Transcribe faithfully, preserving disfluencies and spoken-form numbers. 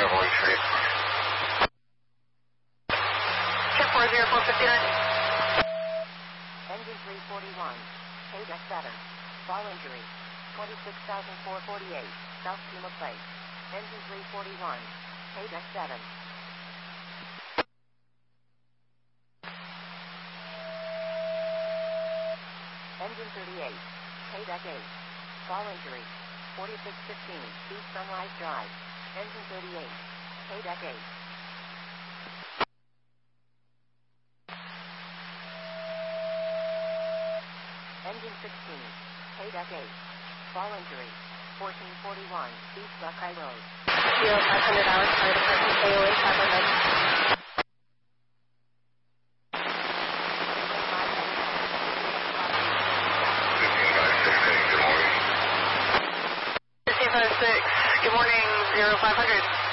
Cavalier Street. Check four zero four fifty-nine. Engine three forty-one, K deck seven, fall injury, twenty-six thousand four hundred forty-eight, South Puma Place. Engine three forty-one, K deck seven. Engine thirty-eight, K deck eight, fall injury, forty-six fifteen, East Sunrise Drive. Engine thirty-eight, K deck eight. Engine sixteen, K deck eight, fall injury, fourteen forty-one, East Buckeye Road. Zero five hundred hours, fire department, K O A five one nine. fifteen five sixteen, good morning. fifteen five six, good morning, zero five hundred.